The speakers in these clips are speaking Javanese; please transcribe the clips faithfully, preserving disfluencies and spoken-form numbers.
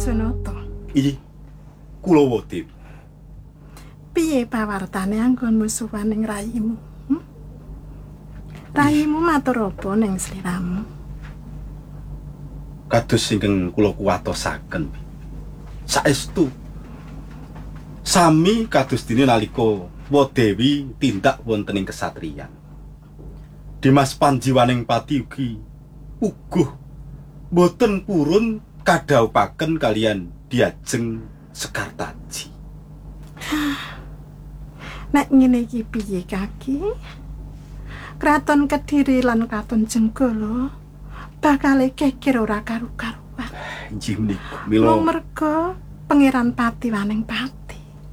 Sunata. Iki Kulawa Dewi. Piye pawartane anggonmu suwaning rayimu? Hm? Rayimu matur apa ning sliramu? Kados ingkang kula kuwatosaken. Saestu sami kados dene nalika Dewi tindak wonten ing kesatriyan. Dimas Panjiwaning Pati ugi uguh boten purun kadhawuhaken kalian Diajeng Sekartaji. Nek ngene iki piye Kaki? Kraton Kediri lan Kraton Jenggala bakal kekir ora karu-karuan. Injih menika mila Wong merga Pangeran Patiwaning Pati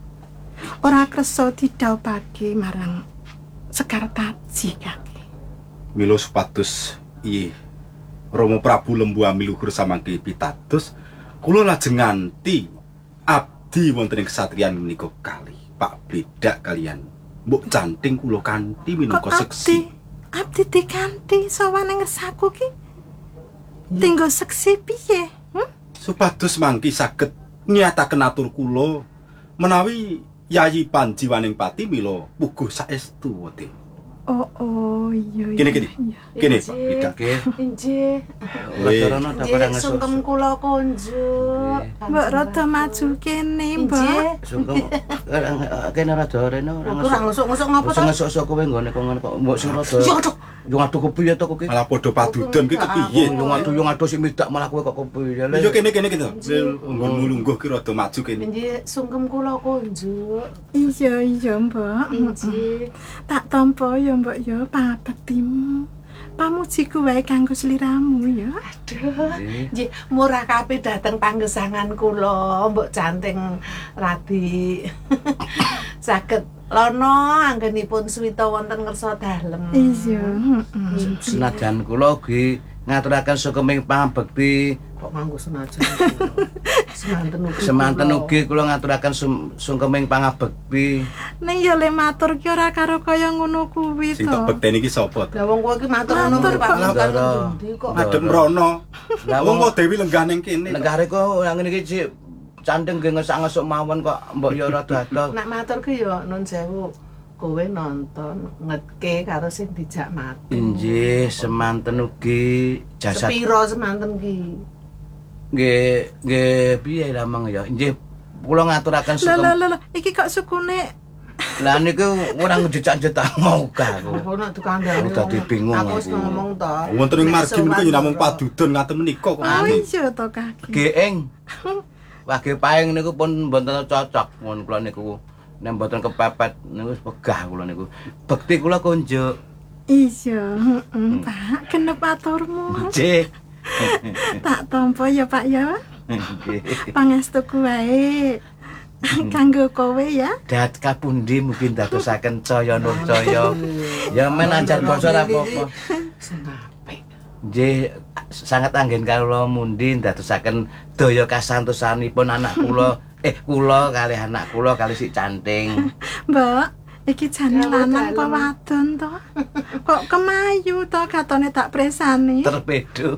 ora kersa didhawuhake marang Sekartaji Kaki. mila supados iya Rama Prabu Lembu Ami luhur samangke pitados kula lajeng nganti abdi wonten ing kesatriyan menika kalih Pak Bledak kalian Mbok Canting kula kanthi minangka seksi. Abdi dikanthi sawane ngersaku ki. Tinggo seksi piye? Hm? Supados mangki saged nyataken atur kula menawi Yayi Panjiwaning Pati mila puguh saestu wote. Oh oh iya iya. Kene kene. Kene Pak Bledak. Injih. Lacarana tak ora ngesuk. Sungkem kula konjuk. Mbok rada maju kene, Mbok. Sungkem kene rada rene ora Aku ora ngusuk-ngusuk ngapa Sing to? ngesuk-esuk kowe nggone kok ngono kok mbok sing rada. Ya aduh. Yo aduh kepiye to kok ki? Malah padha padudon ki kepiye? Yo aduh yo aduh sing midak malah kowe kok kepiye. Yo kene kene kene. Nggon lungguh ki rada maju kene. Injih sungkem kula konjuk. Iya iya, Mbok. Injih. Tak tampa ya, Mbok ya, pabektimu. Pamujiku wae kanggo sliramu ya. Aduh. Nggih, murah kabeh dhateng panggesangan kula, Mbok Canting Radi. Saged lono anggenipun suwita wonten ngersa dalem. Iya, heeh. Senajan kula ugi ngaturaken sukeming pangabekti Kok nganggo senajan. Semanten ugi. semanten ugi kula ngaturaken sukeming pangabekti. Ning ya le matur ki ora karo kaya ngono kuwi Sing to. tak bekteni ki sapa to? Lah wong kowe iki matur ngono Matur, Pak Pak. Bukan Ndara. ngendi kok. Madhep mrono. Lah Wong wong kok Dewi lenggah ning kene. negare kok yang ngene iki Cik Canting nggih ngesak-ngesuk mawon kok mbok yo rada adoh. Nak matur ki yo nun sewu kowe nonton ngetke karo sing dijak mati. Injih semanten ugi jasad Sepiro semanten ki? nggih nggih piye lamang ya. Injih kula ngaturaken Lah lah sukem. lah, iki kok sukune Lah niku ora ngejejak-jejak mau ka aku. Apa nak tukandane? Aku dadi bingung Aku wis aku. ngomong to. Wonten ing margi menika yo namung padudon ngaten menika kok. Oh iya to Kaki. Geeng. Wage paing niku pun mboten cocok mun kula niku. Nek mboten kepepet niku wis pegah kula niku. Bekti kula konjuk. Iya, heeh, Pak. Genep aturmu. Nggih. Tak tampa ya, Pak ya. Nggih. Pangestuku wae. Kanggo kowe ya. Dat kapundi mungkin dadosaken caya nur caya. Ya men anjar basa ora apa-apa. Sing apik. Nggih sangat anggen kula mundi dadosaken daya kasantosanipun anak kula eh kula kalih anak kula kalih si Canting. Mbak, iki jane Dawa lanang apa dalem. wadon to? Kok kemayu to katone tak presani. Terpedu.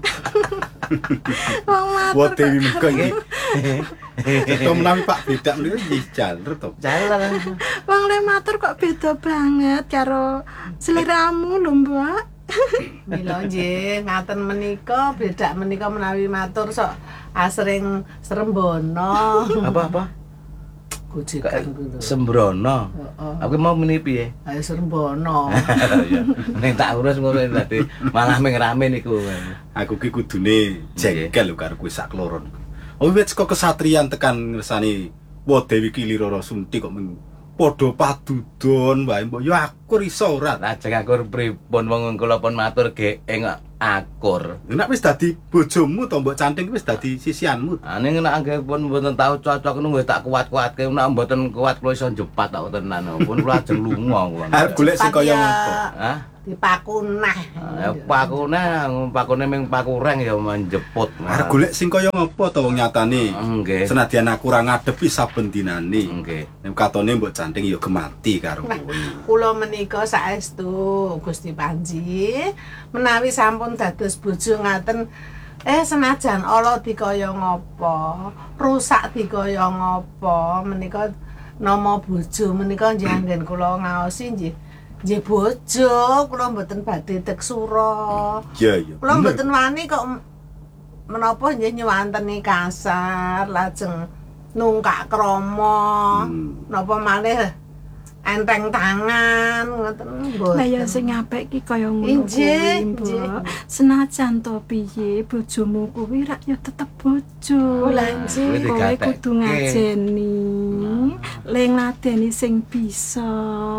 Wong matur. Wah Dewi menika iki. Heeh. Ceto menawi Pak Bledak menika nggih jaler to. Jalan. Wong le matur kok beda banget karo sliramu lho, Mbak. Mila nggih ngaten menika bedak menika menawi matur sok asring Srembono. Apa-apa? Gojekan kuwi. Sembrono. Heeh. Aku mau meni piye? Ayo Srembono. Ya, ning tak urus ngono dadi malah ming rame niku. Aku ki kudune jengkel lho karo kowe sak kloron. Oh wis kok kesatrian tekan ngersani Dewi ki Lirara Sunti kok mung padha padudon wae mbok yo akur iso ora. Lajeng akur pripun wong kula pun matur geeng akur. Nek wis dadi bojomu to mbok Canting wis dadi sisianmu. Ane nek anggere pun mboten tau cocok ngono wis tak kuat-kuatke nek mboten kuat kula iso jepat tak tenan. Pun kula ajeng lunga kula. Arep golek sing kaya ngopo. Hah? Dipakuneh. Ya pakune, pakune ming pakureng ya menjeput. Arep golek sing kaya ngopo to wong nyatane. Nggih. Senadyan aku ora ngadepi saben dinane. Nggih. Nek katone mbok Canting ya gemati karo kowe. Kula menika saestu Gusti Panji menawi sampun dados bojo ngaten Eh senajan ala dikaya ngapa, rusak dikaya ngapa, menika nama bojo menika nggih anggen kula ngaosi nggih. Nggih bojo, kula mboten badhe teksura. Iya, iya. Kula mboten wani kok menapa nggih nyuwanteni kasar, lajeng nungkak krama. Hmm. Napa malih enteng tangan ngoten mboten. Lah ya sing apik ki kaya ngono Injih, kuwi, Mbok. injih. Senajan to piye bojomu kuwi rak ya tetep bojo. Lah, injih. Kowe Digatekke. kudu ngajeni, ling ladeni sing bisa.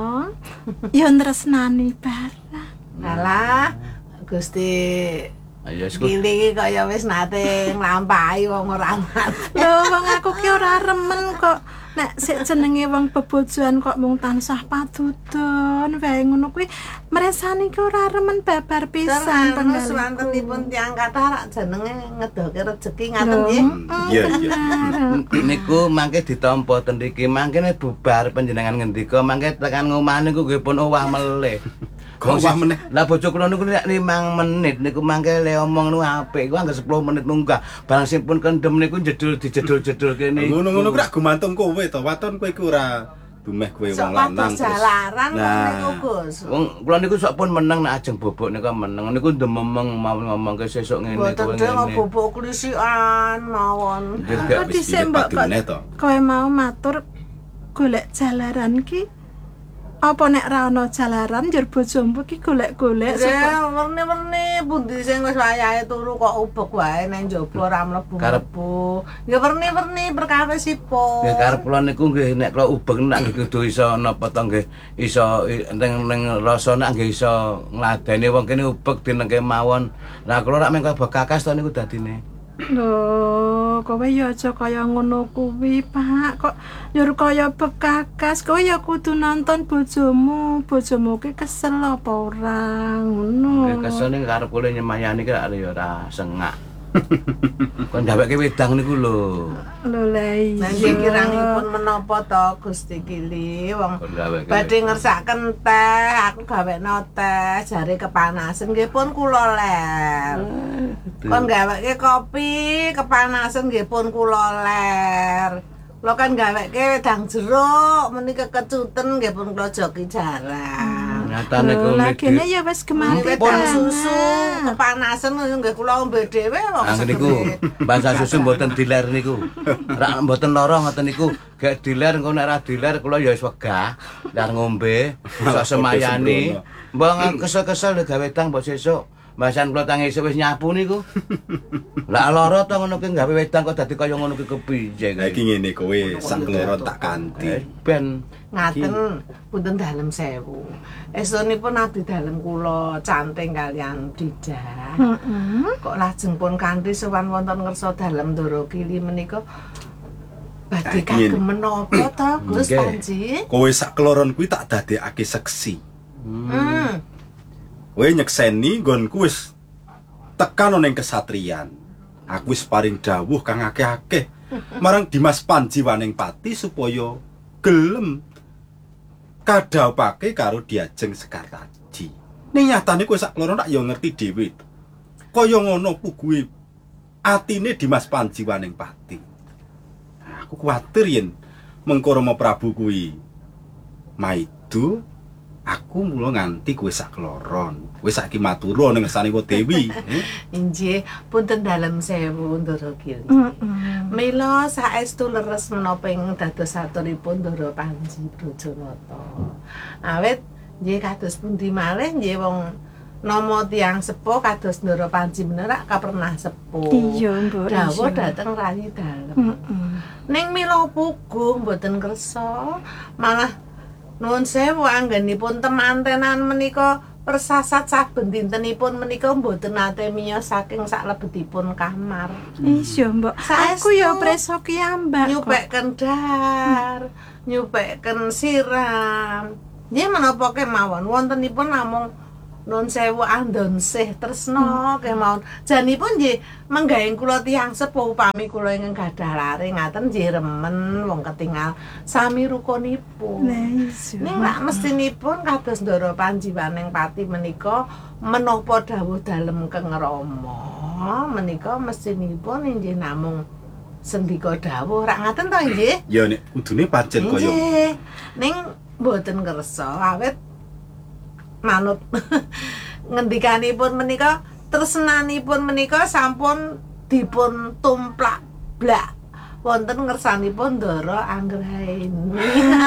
Ya tresnani barang. Alah, Gusti Ayo wis Gili kaya wis nate nglampahi wong ora nate. Lho wong aku ki ora remen kok nek sik jenenge wong bebojoan kok mung tansah padudon wae ngono kuwi mresani ki ora remen babar pisan Terus penggalipun. wontenipun tiyang kathah rak jenenge ngedoke rezeki ngaten nggih. Iya, iya. niku mangke ditampa ten mriki mangke nek bubar panjenengan ngendika mangke tekan ngomah niku nggih pun owah melih. Kok owah meneh? Lah bojo kula niku nek limang menit niku mangke le omong niku apik iku anggar sepuluh menit munggah. Barang sing pun kendem niku jedul dijedul-jedul kene. Ngono-ngono kuwi rak gumantung kowe to. Waton kowe iku ora dumeh kowe wong Sok lanang. pados jalaran Nah. niku Gus. Wong kula niku sok pun meneng nek ajeng bobok niku meneng niku ndememeng mau ngomong ke sesuk ngene Mboten kuwi dhewe ngene. bubuk klisikan mawon. Juga Kok wis dhisik mbok kok meneh to. kowe mau matur golek jalaran ki apa nek ra ana jalaran njur bojomu ki golek-golek Ya, werni-werni pundi sing wis wayahe turu kok ubek wae nang njaba ora mlebu-mlebu. Ya werni-werni perkawisipun. Ya karep kula niku nggih nek kula ubeng nek nggih kudu iso napa to nggih iso i- ning ning rasa nek nggih iso ngladeni wong kene ubek dinengke mawon. Lah kula rak mengko bekakas to niku dadine. Lho, kowe ya aja kaya ngono kuwi, Pak. Kok nyur kaya bekakas. Kowe ya kudu nonton bojomu. Bojomu ki kesel apa ora? Ngono. Nggih kesene karep kula nyemayani ki rak ya ora sengak. Kon ndaweke wedang niku lho. Lho lah Nah, iya. nggih kirangipun menapa to Gusti Gili wong Kon ndaweke. badhe ngersaken teh, aku gawekno teh, jare kepanasan nggih pun kula ler. Kon gaweke kopi, kepanasan nggih pun kula ler. Kula kan gaweke wedang jeruk, menika kecuten nggih pun kula joki jarang. Nyatane Lho, kula lah kene ya wis gemati Wedang banget. susu, kepanasan nggih kula ombe dhewe kok. Anggen niku bahasa susu mboten diler niku. Rak mboten lara ngoten niku. Gek diler engko nek ra diler kula ya wis wegah. Lar ngombe, iso semayani. Mbok kesel-kesel gawe wedang mbok sesuk. Mbasan kula tang esuk wis nyapu niku. Lah lara to ngono ki gawe wedang kok dadi kaya ngono ki kepiye Lah iki ngene kowe sak keloro tak kanthi. Ben Ngaten, punten dalem sewu. Estunipun abdi dalem kula canting kalian Didah. Heeh. Kok lajeng pun kanthi sowan wonten ngersa dalem Ndara Gili menika badhe Ah, iki kagem menapa to Gus Nggih. Panji? Kowe sak keloron kuwi tak dadekake seksi. Hmm. Kowe nyekseni nggonku wis tekan ning kesatrian. Aku wis paring dawuh kang akeh-akeh marang Dimas Panji Waningpati supaya gelem kadhawake karo Diajeng Sekar Taji. Ning nyatane kowe sak keloro tak ya ngerti dhewe. Kaya ngono kuwi atine Dimas Panji Waningpati. Aku kuwatir yen mengko Rama Prabu kuwi maidu aku mula nganti kowe sak kloron. Kowe saiki matura ning ngersane Dewi. Eh? Injih, punten dalem sewu Ndara Gili. Heeh. Mila saestu leres menapa ing dados aturipun Ndara Panji Brojonata. Awit nggih kados pundi malih nggih wong nama tiyang sepuh kados Ndara Panji menerak kapernah sepuh. Iya, Mbok. Dawuh iya. dhateng rayi dalem. Heeh. Ning mila puguh mboten kersa, malah nuwun sewu anggenipun temantenan menika persasat saben dintenipun menika mboten nate miyos saking saklebetipun kamar. Iya, Mbok. Saestu. Aku ya preso ki ambak. kok. Nyupekken dahar, nyupekken siram. Nggih menapa kemawon wontenipun namung nun sewu andon sih tresna kemawon. Janipun nggih menggaing kula tiyang sepuh upami kula ingkang gadah lare ngaten nggih remen wong ketingal sami rukunipun. Lah iya. Ning lak mestinipun kados Ndara Panji Waningpati menika menapa dawuh dalem Kang Rama. menika mestinipun inggih namung sendika dawuh rak ngaten to nggih? Ya nek kudune pancen kaya Nggih. Ning mboten kersa awit manut ngendikanipun menika tresnanipun menika sampun dipun tumplak blak wonten ngersanipun Ndara Anggraini.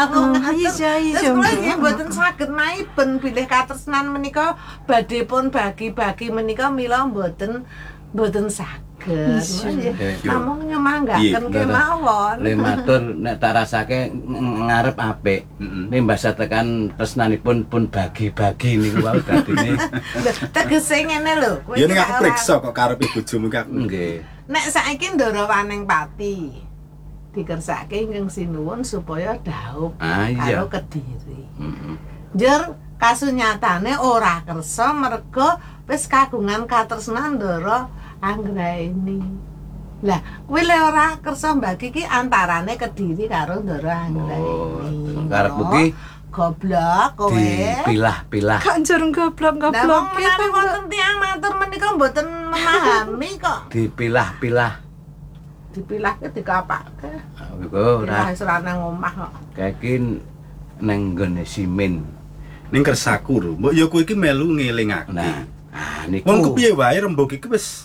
Iya iya. Terus kula nggih mboten saged maiben bilih katresnan menika badhe pun bagi-bagi menika mila mboten mboten saged. Nggih. Namung nyemanggaken kemawon. Le matur nek tak rasake ng- ngarep apik. Nek mbasa tekan tresnanipun pun bagi-bagi niku wae dadine. Lho, tegese ngene lho. kowe ya ning iki aku ora- priksa kok karepe bojomu ki aku. Nggih. Nek saiki Ndara Waning Pati dikersake ingkang sinuwun supaya dhaup Ah, iya. karo Kediri. Heeh. Njur kasunyatane ora kersa merga wis kagungan katresnan Ndara Anggraini. Lah, kuwi le ora kersa mbagi ki antarane Kediri karo Ndara Anggraini. Oh, karepmu ki goblok kowe. dipilah-pilah. Kak njur goblok-goblok Lah wong ki menawi to. wonten tiyang matur menika mboten memahami kok. Dipilah-pilah. Dipilah ke dikapake. Iku Ora ora wis ora nang omah kok. kaiki nang nggone simin. Ning kersaku lho, mbok ya kowe iki melu ngelingake. Nah, ah niku. Wong kepiye wae rembug iki wis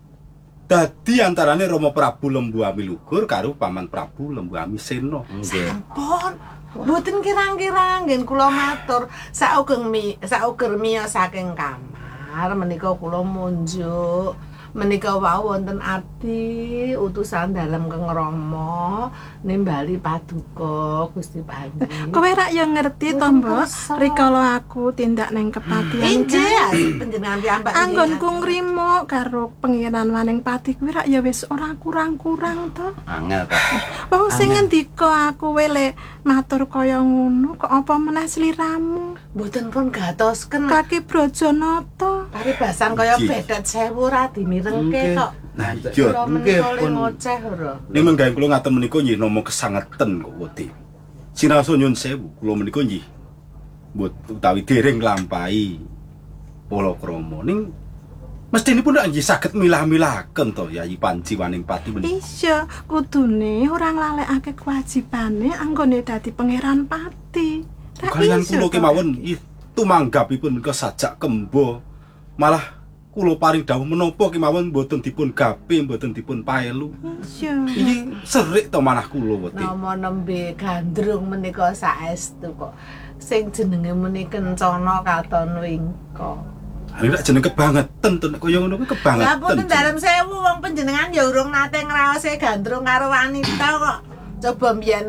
dadi antarane Rama Prabu Lembuami Lugur karo Paman Prabu Lembuami Sena. Nggih. Sampun. Mboten kirang-kirang nggih kula matur saugeng mi sauger miyos saking kamar menika kula munjuk menika wau wonten abdi utusan dalem Kang Rama nimbali paduka Gusti Panji. Kowe rak ya ngerti to, Mbok. Kersa. Rikala aku tindak ning kepatihan Injih panjenengan piyambak. anggonku ngrimo karo Pangeran Waning Pati kuwi rak ya wis ora kurang-kurang to. Angel ta. Wong sing ngendika aku wele matur kaya ngono kok apa meneh sliramu. Mboten pun gatosken Kaki Brojonata. paribasan kaya Nggih. bedet sewu ra dimirengke Nggih. kok. Nah iya. Kula Nggih, menika le pun. ngoceh ora. Ning menggawe kula ngaten menika nggih nama kesangeten kok wedi. Sinaosa nyun sewu, kula menika nggih mbot utawi dereng nglampahi palakrama ning mestinipun nggih saged milah-milahaken to Yayi Panji Waning Pati menika. Iya, kudune ora nglalekake kewajibane anggone dadi Pangeran Pati. Ra Kalian iso kula to. kemawon ih tumanggapipun menika sajak kembo. Malah kula paring dawuh menapa kemawon mboten dipun gape, mboten dipun paelu. Iya. Iki serik to manah kula wedi. Nama nembe gandrung menika saestu kok. Sing jenenge muni kencana katon wingko. Ini nek jeneng kebangetan to nek kaya ngono kuwi kebangetan. Lah pun dalem sewu wong panjenengan ya urung nate ngraose gandrung karo wanita kok. Coba mbiyen.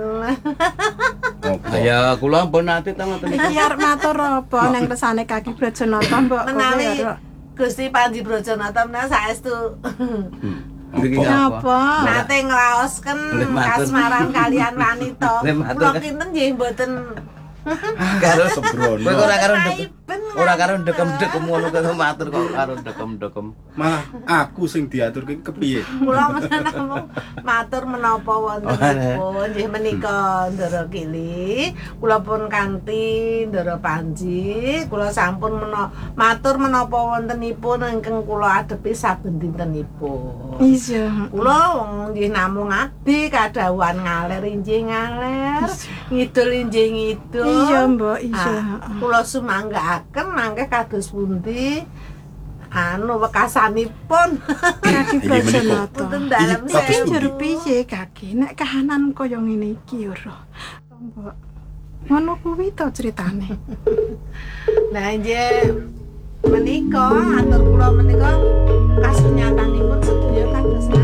Apa? Ya kula pun nate ta ngoten niku. Iki arep matur apa nang resane Kaki Brojonata, Mbok? Kowe Menawi ora- Gusti Panji Brojonata menawi saestu Niki Apa? apa? nate ngraosken Lih, matur. kasmaran kalian wanita. Lih, matur. Kula kinten nggih mboten Karo sembrono. Kowe ora karo ndek. Maiben, Ora karo ndekem-ndekem ngono kok matur kok karo ndekem-ndekem. Malah aku sing diaturke kepiye? Kula menen namung matur menapa wontenipun nggih menika Ndara Kili kula pun kanthi Ndara Panji kula sampun mena matur menapa wontenipun ingkang kula adepi saben dintenipun. Iya. Kula wong nggih namung abdi kadhawuhan ngaler injih ngaler ngidul injih ngidul. Iya, Mbok, iya. Ah, kula sumanggaaken mangke kados pundi anu wekasanipun. Kaki Iya, menika. Brojonata. Wonten dalem Iya, bagus, Iki sewu. njur piye Kaki nek kahanan kaya ngene iki ora. Mbok. Ngono kuwi to critane. Nah, nggih menika atur kula menika kasunyatanipun sedaya kados